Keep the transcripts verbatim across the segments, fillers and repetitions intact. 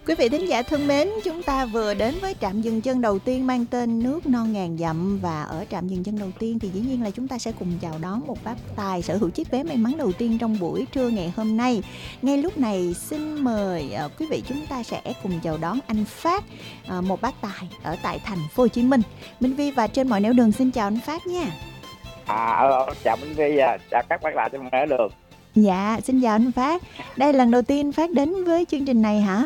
Quý vị thính giả thân mến, chúng ta vừa đến với trạm dừng chân đầu tiên mang tên Nước Non Ngàn Dặm. Và ở trạm dừng chân đầu tiên thì dĩ nhiên là chúng ta sẽ cùng chào đón một bác tài sở hữu chiếc vé may mắn đầu tiên trong buổi trưa ngày hôm nay. Ngay lúc này xin mời uh, quý vị chúng ta sẽ cùng chào đón anh Phát, uh, một bác tài ở tại thành phố Hồ Chí Minh. Minh Vi và trên mọi nẻo đường xin chào anh Phát nha. À, chào Minh Vi, chào các bác tài trên mọi nẻo đường. Dạ, xin chào anh Phát. Đây là lần đầu tiên Phát đến với chương trình này hả?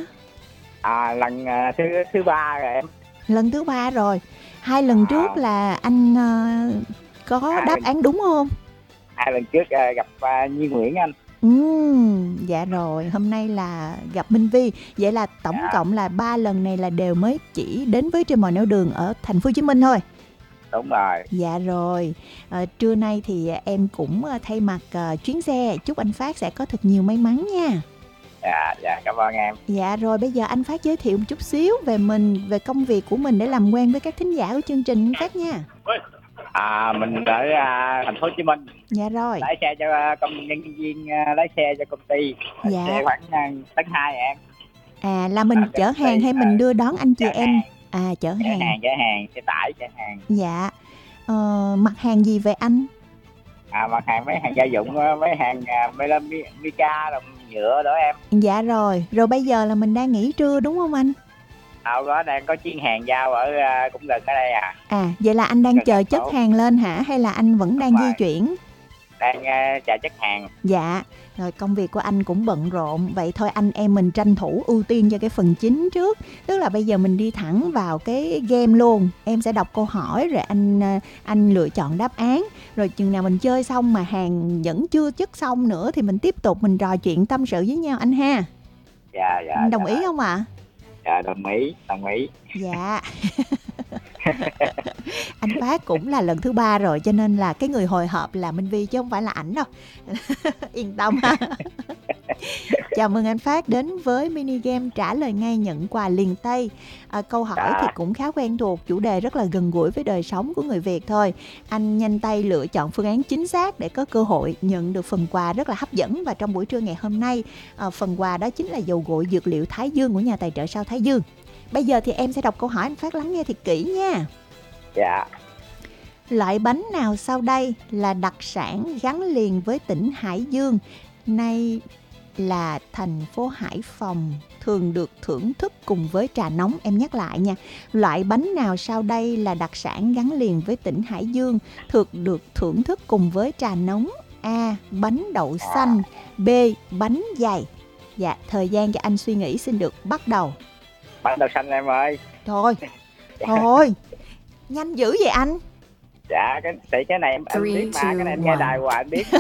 À, lần uh, thứ thứ ba rồi em. Lần thứ ba rồi. Hai lần à, trước là anh uh, có hai đáp lần, án đúng không? Hai lần trước uh, gặp uh, Nhi Nguyễn anh. Ừ, dạ rồi, hôm nay là gặp Minh Vi. Vậy là tổng dạ. cộng là ba lần này là đều mới chỉ đến với trên mọi nẻo đường ở thành phố Hồ Chí Minh thôi. Đúng rồi. Dạ rồi, à, trưa nay thì em cũng thay mặt uh, chuyến xe chúc anh Phát sẽ có thật nhiều may mắn nha. Dạ, dạ, cảm ơn em. Dạ rồi, bây giờ anh Phát giới thiệu một chút xíu về mình, về công việc của mình để làm quen với các thính giả của chương trình anh Phát nha. À, mình ở uh, thành phố Hồ Chí Minh. Dạ rồi. Lái xe cho uh, công nhân viên uh, lái xe cho công ty. Lái dạ. xe khoảng uh, tấn hai em. À, là mình à, chở hàng hay mình đưa đón anh chị em? Hàng. À, chở, chở hàng. hàng, chở hàng, xe tải chở hàng. Dạ. Ờ, mặt hàng gì về anh? À, mặt hàng mấy hàng gia dụng, mấy hàng uh, Mica, đồng nhựa đó em. Dạ rồi, rồi bây giờ là mình đang nghỉ trưa đúng không anh? À, đó đang có chuyến hàng giao ở uh, cũng gần ở đây à. À, vậy là anh đang gần chờ chất hàng lên hả? Hay là anh vẫn đúng đang rồi. di chuyển? Đang uh, chờ chất hàng. Dạ, rồi công việc của anh cũng bận rộn. Vậy thôi anh em mình tranh thủ ưu tiên cho cái phần chính trước. Tức là bây giờ mình đi thẳng vào cái game luôn. Em sẽ đọc câu hỏi rồi anh anh lựa chọn đáp án. Rồi chừng nào mình chơi xong mà hàng vẫn chưa chất xong nữa thì mình tiếp tục mình trò chuyện tâm sự với nhau anh ha. Dạ, dạ. Anh đồng dạ. ý không ạ? À? Dạ, đồng ý, đồng ý. Dạ. Anh Phát cũng là lần thứ ba rồi cho nên là cái người hồi hộp là Minh Vi chứ không phải là ảnh đâu. Yên tâm ha. Chào mừng anh Phát đến với mini game trả lời ngay nhận quà liền tay. À, câu hỏi à. thì cũng khá quen thuộc, chủ đề rất là gần gũi với đời sống của người Việt thôi. Anh nhanh tay lựa chọn phương án chính xác để có cơ hội nhận được phần quà rất là hấp dẫn. Và trong buổi trưa ngày hôm nay, à, phần quà đó chính là dầu gội dược liệu Thái Dương của nhà tài trợ sao Thái Dương. Bây giờ thì em sẽ đọc câu hỏi, anh Phát lắng nghe thật kỹ nha. Dạ. Loại bánh nào sau đây là đặc sản gắn liền với tỉnh Hải Dương, nay là thành phố Hải Phòng, thường được thưởng thức cùng với trà nóng? Em nhắc lại nha. Loại bánh nào sau đây là đặc sản gắn liền với tỉnh Hải Dương, thường được thưởng thức cùng với trà nóng? A. Bánh đậu xanh. B. Bánh dày. Dạ, thời gian cho anh suy nghĩ xin được bắt đầu. Bánh đậu xanh em ơi. Thôi, thôi, nhanh dữ vậy anh. Dạ, cái thì cái này em, em biết mà, cái này em nghe đài hoài em biết mà.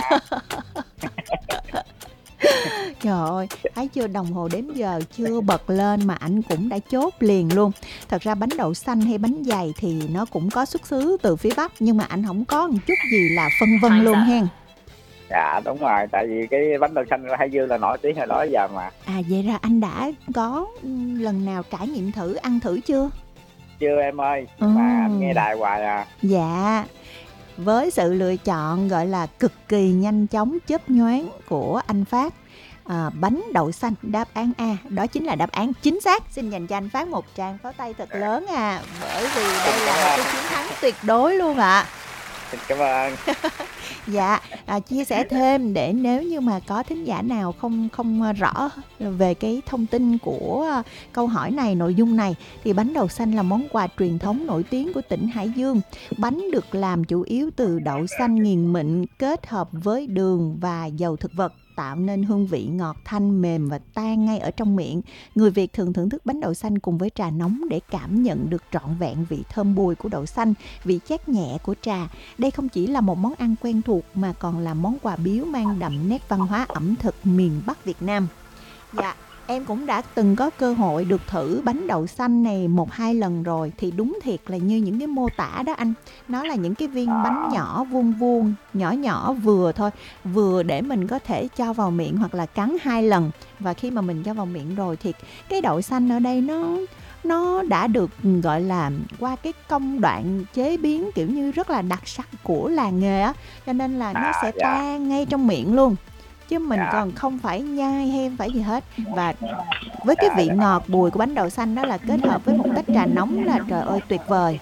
Trời ơi, thấy chưa, đồng hồ đếm giờ chưa bật lên mà anh cũng đã chốt liền luôn. Thật ra bánh đậu xanh hay bánh dày thì nó cũng có xuất xứ từ phía Bắc, nhưng mà anh không có một chút gì là phân vân luôn hen. Dạ đúng rồi, tại vì cái bánh đậu xanh của Hải Dương là nổi tiếng hồi đó giờ mà. À vậy ra anh đã có lần nào trải nghiệm thử, ăn thử chưa? Chưa em ơi, ừ. mà anh nghe đài hoài à. Dạ, với sự lựa chọn gọi là cực kỳ nhanh chóng chớp nhoáng của anh Phát, à, bánh đậu xanh đáp án A, đó chính là đáp án chính xác. Xin dành cho anh Phát một tràng pháo tay thật lớn à, bởi vì đây là một cái chiến thắng tuyệt đối luôn ạ. À. Xin cảm ơn. Dạ, à, chia sẻ thêm để nếu như mà có thính giả nào không không rõ về cái thông tin của câu hỏi này, nội dung này, thì bánh đậu xanh là món quà truyền thống nổi tiếng của tỉnh Hải Dương. Bánh được làm chủ yếu từ đậu xanh nghiền mịn kết hợp với đường và dầu thực vật, tạo nên hương vị ngọt thanh, mềm và tan ngay ở trong miệng. Người Việt thường thưởng thức bánh đậu xanh cùng với trà nóng để cảm nhận được trọn vẹn vị thơm bùi của đậu xanh, vị chát nhẹ của trà. Đây không chỉ là một món ăn quen thuộc mà còn là món quà biếu mang đậm nét văn hóa ẩm thực miền Bắc Việt Nam. Dạ, em cũng đã từng có cơ hội được thử bánh đậu xanh này một hai lần rồi, thì đúng thiệt là như những cái mô tả đó anh. Nó là những cái viên bánh nhỏ vuông vuông, nhỏ nhỏ vừa thôi, vừa để mình có thể cho vào miệng hoặc là cắn hai lần. Và khi mà mình cho vào miệng rồi thì cái đậu xanh ở đây nó nó đã được gọi là qua cái công đoạn chế biến kiểu như rất là đặc sắc của làng nghề á, cho nên là nó sẽ tan ngay trong miệng luôn. chứ mình Dạ. còn không phải nhai hay phải gì hết. Và với cái vị ngọt bùi của bánh đậu xanh đó là kết hợp với một tách trà nóng là trời ơi tuyệt vời.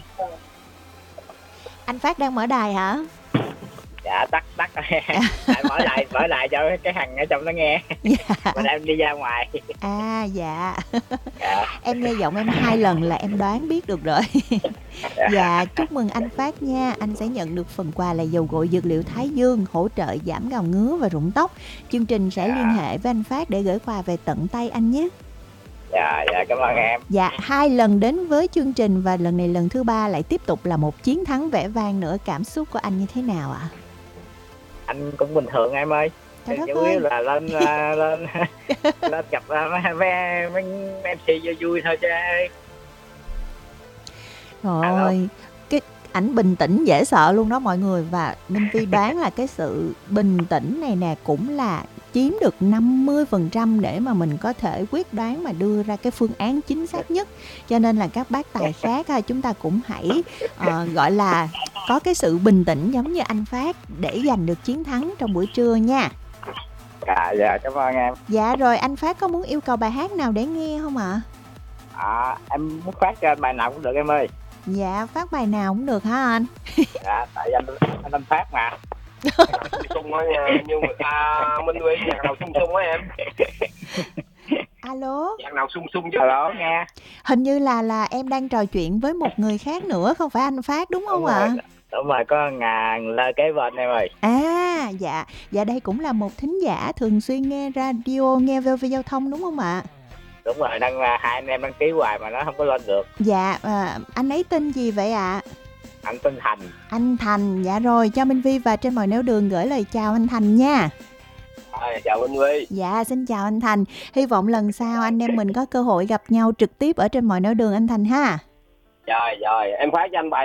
Anh Phát đang mở đài hả? Dạ tắt tắt Tại mở lại mở lại cho cái thằng ở trong nó nghe. Dạ. Mình em đi ra ngoài. À dạ. Dạ. Em nghe giọng em hai lần là em đoán biết được rồi. Dạ, chúc mừng anh Phát nha. Anh sẽ nhận được phần quà là dầu gội dược liệu Thái Dương, hỗ trợ giảm gào ngứa và rụng tóc. Chương trình sẽ liên hệ với anh Phát để gửi quà về tận tay anh nhé. Dạ dạ cảm ơn em. Dạ, hai lần đến với chương trình và lần này lần thứ ba lại tiếp tục là một chiến thắng vẻ vang nữa. Cảm xúc của anh như thế nào ạ? À? Anh cũng bình thường em ơi. Trời đất Chủ ơi. yếu là lên lên lên gặp mấy mấy mấy em xê vui vui thôi chứ. Rồi, cái ảnh bình tĩnh dễ sợ luôn đó mọi người. Và Minh Phi đoán là cái sự bình tĩnh này nè cũng là chiếm được năm mươi phần trăm để mà mình có thể quyết đoán mà đưa ra cái phương án chính xác nhất. Cho nên là các bác tài khác chúng ta cũng hãy uh, gọi là có cái sự bình tĩnh giống như anh Phát để giành được chiến thắng trong buổi trưa nha. Dạ dạ cảm ơn em. Dạ rồi, anh Phát có muốn yêu cầu bài hát nào để nghe không ạ? À? À, em muốn phát cho bài nào cũng được em ơi. Dạ, phát bài nào cũng được hả anh? Dạ, tại anh anh, anh Phát mà. Sung á nha, nhưng mà à, Minh Huy nhạc nào sung sung á em? Alo. Nhạc nào sung sung chứ? Alo nghe. Hình như là là em đang trò chuyện với một người khác nữa, không phải anh Phát đúng không ạ? À? Đúng rồi, có ngàn lơ kế bên em ơi. À, dạ, dạ đây cũng là một thính giả thường xuyên nghe radio, nghe vê o vê Giao thông đúng không ạ? Đúng rồi, đăng hai anh em đăng ký hoài mà nó không có lên được. Dạ, à, anh ấy tên gì vậy ạ? À? Anh tên Thành. Anh Thành, dạ rồi, cho Minh Vi và Trên Mọi Nẻo Đường gửi lời chào anh Thành nha. À, chào Minh Huy. Dạ, xin chào anh Thành. Hy vọng lần sau anh em mình có cơ hội gặp nhau trực tiếp ở Trên Mọi Nẻo Đường anh Thành ha. Rồi, rồi, em phát cho anh bài